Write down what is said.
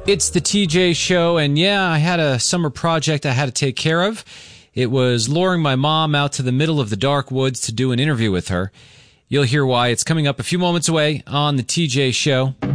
It's the TJ Show, and yeah, I had a summer project I had to take care of. It was luring my mom out to the middle of the dark woods to do an interview with her. You'll hear why. It's coming up a few moments away on the TJ Show.